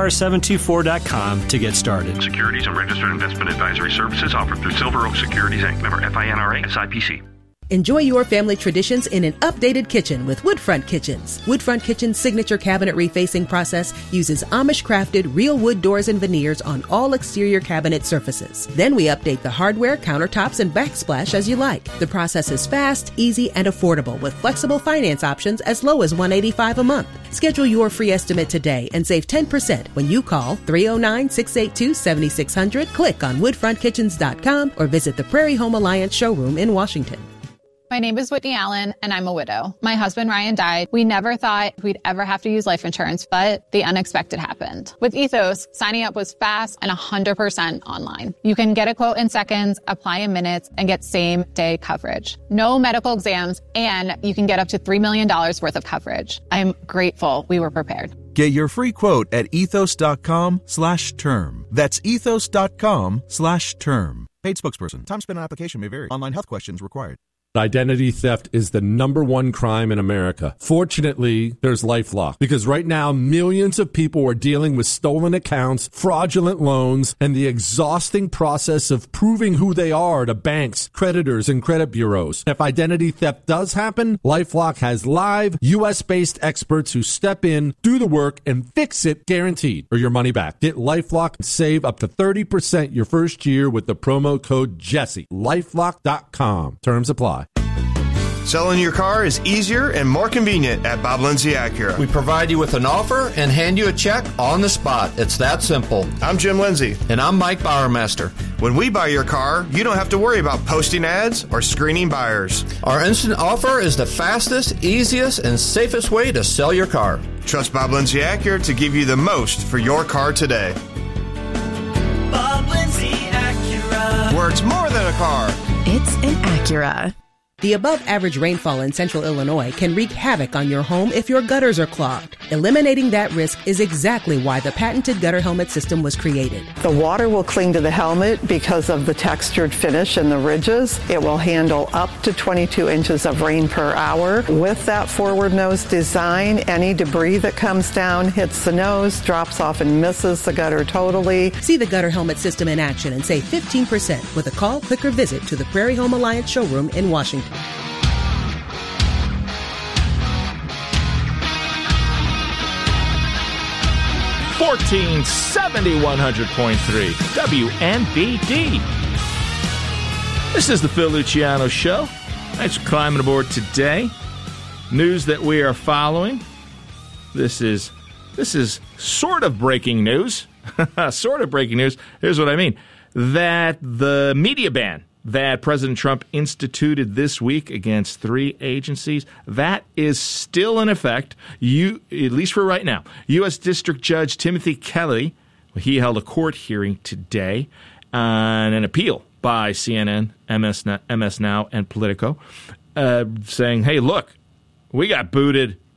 SR724.com to get started. Securities and registered investment advisory services offered through Silver Oak Securities Inc. Member FINRA SIPC. Enjoy your family traditions in an updated kitchen with Woodfront Kitchens. Woodfront Kitchen's signature cabinet refacing process uses Amish-crafted real wood doors and veneers on all exterior cabinet surfaces. Then we update the hardware, countertops, and backsplash as you like. The process is fast, easy, and affordable with flexible finance options as low as $185 a month. Schedule your free estimate today and save 10% when you call 309-682-7600, click on woodfrontkitchens.com, or visit the Prairie Home Alliance showroom in Washington. My name is Whitney Allen, and I'm a widow. My husband, Ryan, died. We never thought we'd ever have to use life insurance, but the unexpected happened. With Ethos, signing up was fast and 100% online. You can get a quote in seconds, apply in minutes, and get same-day coverage. No medical exams, and you can get up to $3 million worth of coverage. I'm grateful we were prepared. Get your free quote at ethos.com/term. That's ethos.com/term. Paid spokesperson. Time spent on application may vary. Online health questions required. Identity theft is the #1 crime in America. Fortunately, there's LifeLock, because right now millions of people are dealing with stolen accounts, fraudulent loans, and the exhausting process of proving who they are to banks, creditors, and credit bureaus. If identity theft does happen, LifeLock has live US-based experts who step in, do the work, and fix it, guaranteed, or your money back. Get LifeLock and save up to 30% your first year with the promo code Jesse. LifeLock.com. Terms apply. Selling your car is easier and more convenient at Bob Lindsay Acura. We provide you with an offer and hand you a check on the spot. It's that simple. I'm Jim Lindsay. And I'm Mike Bowermaster. When we buy your car, you don't have to worry about posting ads or screening buyers. Our instant offer is the fastest, easiest, and safest way to sell your car. Trust Bob Lindsay Acura to give you the most for your car today. Bob Lindsay Acura. Where it's more than a car. It's an Acura. The above-average rainfall in central Illinois can wreak havoc on your home if your gutters are clogged. Eliminating that risk is exactly why the patented gutter helmet system was created. The water will cling to the helmet because of the textured finish and the ridges. It will handle up to 22 inches of rain per hour. With that forward nose design, any debris that comes down hits the nose, drops off and misses the gutter totally. See the gutter helmet system in action and save 15% with a call, click, or visit to the Prairie Home Alliance showroom in Washington. 1470 100.3 WMBD. This is the Phil Luciano Show. Thanks for climbing aboard today. News that we are following. This is sort of breaking news. Sort of breaking news. Here's what I mean. That the media ban that President Trump instituted this week against 3 agencies, that is still in effect, at least for right now. U.S. District Judge Timothy Kelly, he held a court hearing today on an appeal by CNN, MS Now, and Politico, saying, hey, look, we got booted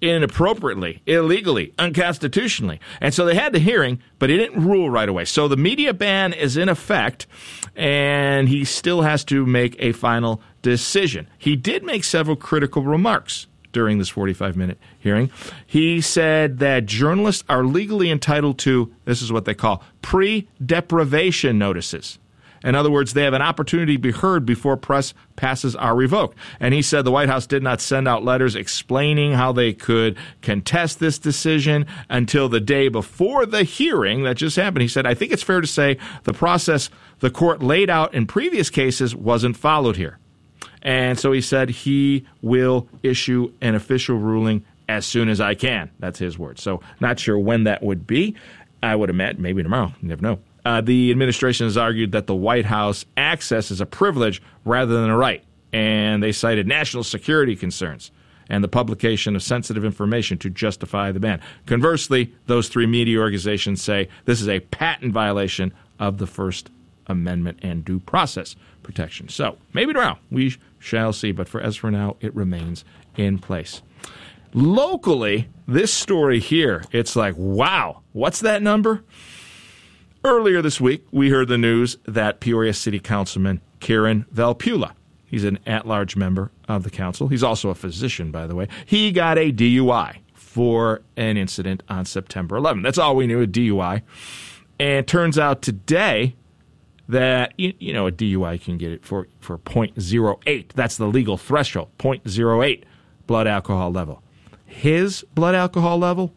inappropriately, illegally, unconstitutionally. And so they had the hearing, but he didn't rule right away. So the media ban is in effect, and he still has to make a final decision. He did make several critical remarks during this 45-minute hearing. He said that journalists are legally entitled to, this is what they call, pre-deprivation notices. In other words, they have an opportunity to be heard before press passes are revoked. And he said the White House did not send out letters explaining how they could contest this decision until the day before the hearing that just happened. He said, I think it's fair to say the process the court laid out in previous cases wasn't followed here. And so he said he will issue an official ruling as soon as I can. That's his word. So not sure when that would be. I would imagine maybe tomorrow. You never know. The administration has argued that the White House access is a privilege rather than a right, and they cited national security concerns and the publication of sensitive information to justify the ban. Conversely, those three media organizations say this is a patent violation of the First Amendment and due process protection. So maybe tomorrow we shall see, but as for now, it remains in place. Locally, this story here, it's like, wow, what's that number? Earlier this week, we heard the news that Peoria City Councilman Kieran Valpula, he's an at-large member of the council. He's also a physician, by the way. He got a DUI for an incident on September 11th. That's all we knew, a DUI. And it turns out today that, you know, a DUI can get it for 0.08. That's the legal threshold, 0.08 blood alcohol level. His blood alcohol level,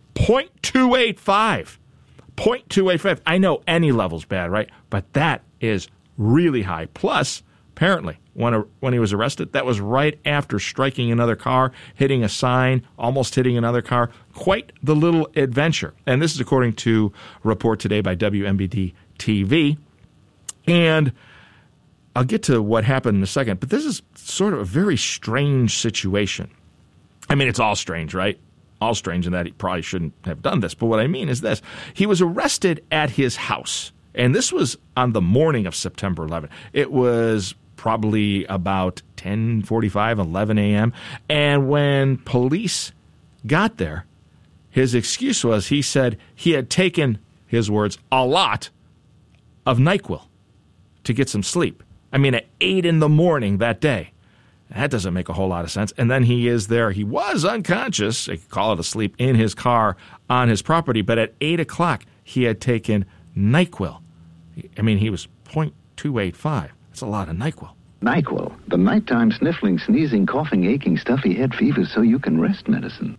0.285. 0.285. I know any level's bad, right? But that is really high. Plus, apparently, when he was arrested, that was right after striking another car, hitting a sign, almost hitting another car. Quite the little adventure. And this is according to a report today by WMBD TV. And I'll get to what happened in a second, but this is sort of a very strange situation. I mean, it's all strange, right? All strange in that he probably shouldn't have done this. But what I mean is this. He was arrested at his house, and this was on the morning of September 11th. It was probably about 10:45, 11 a.m., and when police got there, his excuse was he said he had taken, his words, a lot of NyQuil to get some sleep. I mean, at 8 in the morning that day. That doesn't make a whole lot of sense. And then he is there. He was unconscious, they could call it asleep, in his car on his property. But at 8 o'clock, he had taken NyQuil. I mean, he was 0.285. That's a lot of NyQuil. NyQuil, the nighttime sniffling, sneezing, coughing, aching, stuffy head fever so you can rest medicine.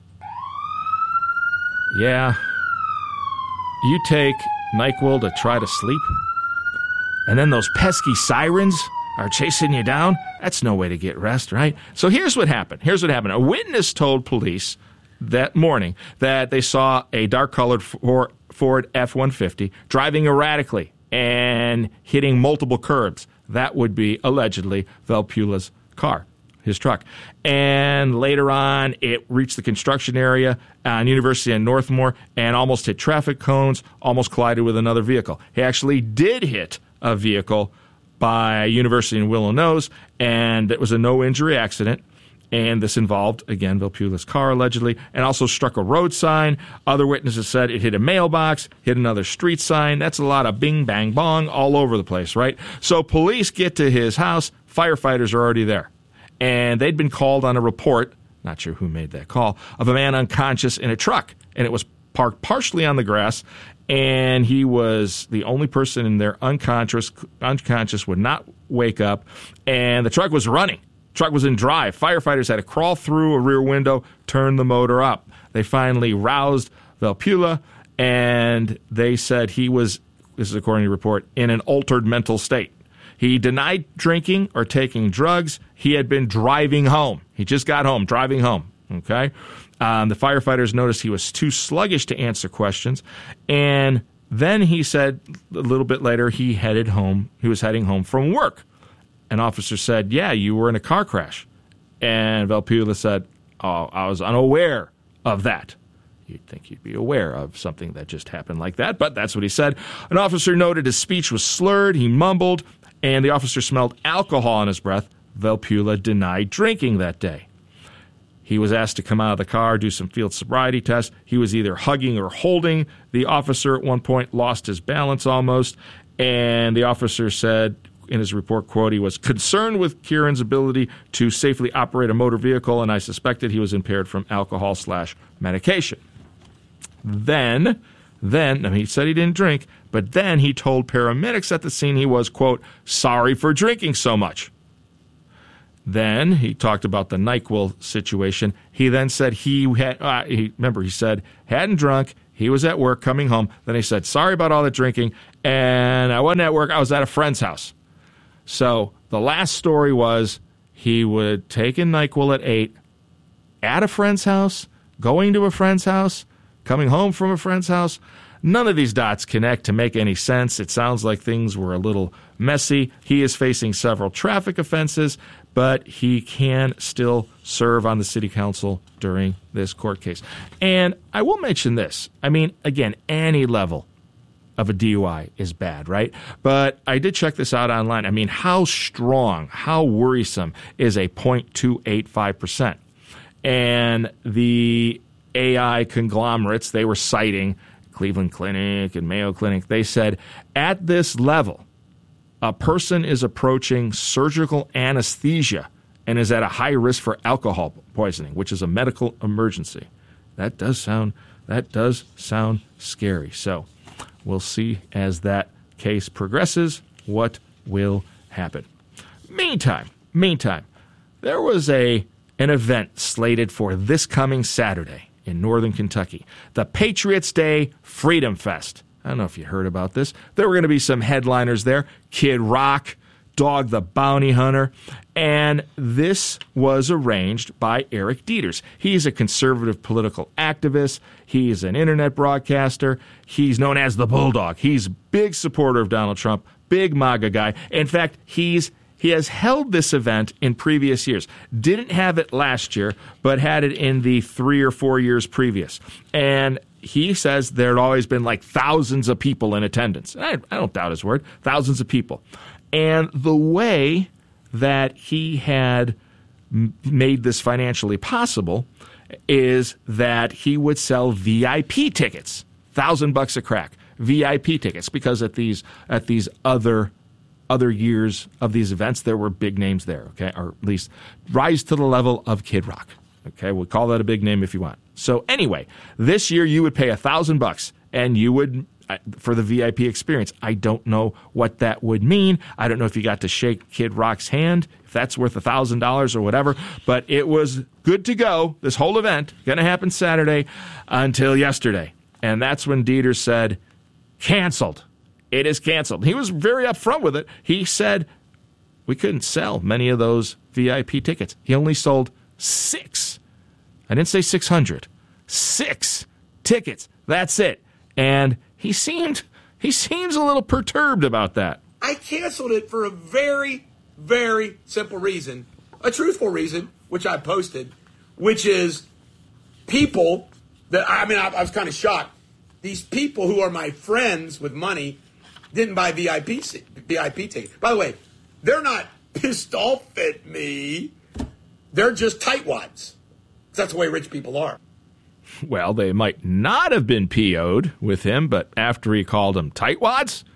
Yeah. You take NyQuil to try to sleep, and then those pesky sirens are chasing you down. That's no way to get rest, right? So here's what happened. A witness told police that morning that they saw a dark-colored Ford F-150 driving erratically and hitting multiple curbs. That would be, allegedly, Valpula's car, his truck. And later on, it reached the construction area on University and Northmore and almost hit traffic cones, almost collided with another vehicle. He actually did hit a vehicle by University in Willow Nose, and it was a no-injury accident. And this involved, again, Valpula's car, allegedly, and also struck a road sign. Other witnesses said it hit a mailbox, hit another street sign. That's a lot of bing, bang, bong all over the place, right? So police get to his house. Firefighters are already there. And they'd been called on a report, not sure who made that call, of a man unconscious in a truck. And it was parked partially on the grass, and he was the only person in there unconscious, would not wake up, and the truck was running. Truck was in drive. Firefighters had to crawl through a rear window, turn the motor up. They finally roused Valpula, and they said he was, this is according to the report, in an altered mental state. He denied drinking or taking drugs. He had been driving home. He just got home, driving home, okay? The firefighters noticed he was too sluggish to answer questions, and then he said a little bit later he headed home. He was heading home from work. An officer said, yeah, you were in a car crash. And Valpula said, oh, I was unaware of that. You'd think you'd be aware of something that just happened like that, but that's what he said. An officer noted his speech was slurred, he mumbled, and the officer smelled alcohol in his breath. Valpula denied drinking that day. He was asked to come out of the car, do some field sobriety tests. He was either hugging or holding the officer at one point, lost his balance almost, and the officer said in his report, quote, he was concerned with Kieran's ability to safely operate a motor vehicle, and I suspected he was impaired from alcohol/medication. Then, he said he didn't drink, but then he told paramedics at the scene he was, quote, sorry for drinking so much. Then he talked about the NyQuil situation. He then said he said hadn't drunk. He was at work coming home. Then he said, sorry about all the drinking. And I wasn't at work. I was at a friend's house. So the last story was he would take in NyQuil at 8 at a friend's house, going to a friend's house, coming home from a friend's house. None of these dots connect to make any sense. It sounds like things were a little messy. He is facing several traffic offenses, but he can still serve on the city council during this court case. And I will mention this. I mean, again, any level of a DUI is bad, right? But I did check this out online. I mean, how strong, how worrisome is a 0.285%? And the AI conglomerates, they were citing Cleveland Clinic and Mayo Clinic. They said at this level, a person is approaching surgical anesthesia and is at a high risk for alcohol poisoning, which is a medical emergency. That does sound scary. So we'll see as that case progresses what will happen. Meantime, there was an event slated for this coming Saturday in northern Kentucky, the Patriots Day Freedom Fest. I don't know if you heard about this. There were going to be some headliners there. Kid Rock, Dog the Bounty Hunter. And this was arranged by Eric Dieters. He's a conservative political activist. He's an internet broadcaster. He's known as the Bulldog. He's a big supporter of Donald Trump, big MAGA guy. In fact, he has held this event in previous years. Didn't have it last year, but had it in the 3 or 4 years previous. And he says there had always been like thousands of people in attendance. I don't doubt his word. Thousands of people. And the way that he had made this financially possible is that he would sell VIP tickets, $1,000 a crack, VIP tickets, because at these other years of these events, there were big names there, okay, or at least rise to the level of Kid Rock. Okay, we'll call that a big name if you want. So anyway, this year you would pay $1,000 and you would, for the VIP experience. I don't know what that would mean. I don't know if you got to shake Kid Rock's hand, if that's worth $1,000 or whatever, but it was good to go. This whole event, going to happen Saturday until yesterday. And that's when Dieters said, canceled. It is canceled. He was very upfront with it. He said we couldn't sell many of those VIP tickets. He only sold 6. I didn't say 600. 6 tickets. That's it. And he seems a little perturbed about that. I canceled it for a very, very simple reason, a truthful reason, which I posted, which is people that, I was kind of shocked. These people who are my friends with money didn't buy VIP tickets. By the way, they're not pissed off at me. They're just tightwads. That's the way rich people are. Well, they might not have been PO'd with him, but after he called them tightwads,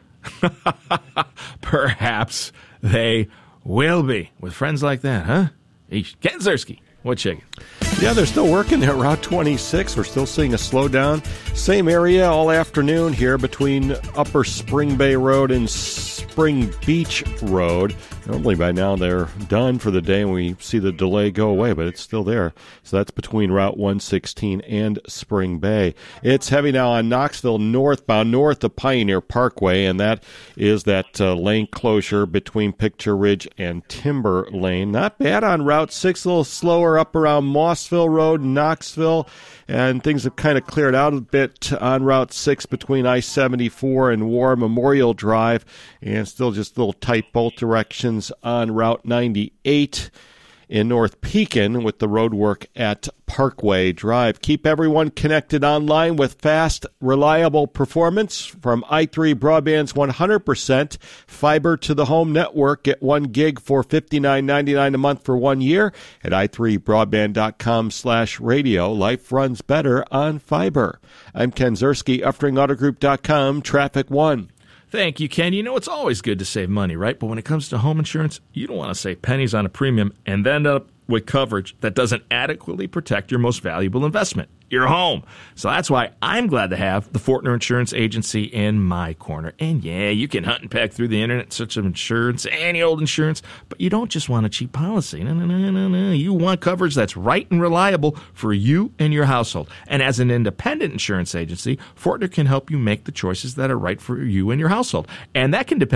perhaps they will be. With friends like that, huh? Ken Ziersky, what's shaking? Yeah, they're still working there. Route 26, we're still seeing a slowdown. Same area all afternoon here between Upper Spring Bay Road and Spring Beach Road. Normally by now they're done for the day and we see the delay go away, but it's still there. So that's between Route 116 and Spring Bay. It's heavy now on Knoxville northbound, north of Pioneer Parkway, and that is that lane closure between Picture Ridge and Timber Lane. Not bad on Route 6, a little slower up around Mossville Road, Knoxville, and things have kind of cleared out a bit on Route 6 between I-74 and War Memorial Drive, and still just a little tight both directions on Route 98. in North Pekin with the road work at Parkway Drive. Keep everyone connected online with fast, reliable performance from i3 Broadband's 100% fiber to the home network. Get 1 gig for $59.99 a month for 1 year at i3broadband.com/radio. Life runs better on fiber. I'm Ken Ziersky, UfteringAutoGroup.com, Traffic 1. Thank you, Ken. You know, it's always good to save money, right? But when it comes to home insurance, you don't want to save pennies on a premium and then end up with coverage that doesn't adequately protect your most valuable investment, your home. So that's why I'm glad to have the Fortner Insurance Agency in my corner. And yeah, you can hunt and peck through the internet, search of insurance, any old insurance, but you don't just want a cheap policy. No. You want coverage that's right and reliable for you and your household. And as an independent insurance agency, Fortner can help you make the choices that are right for you and your household. And that can depend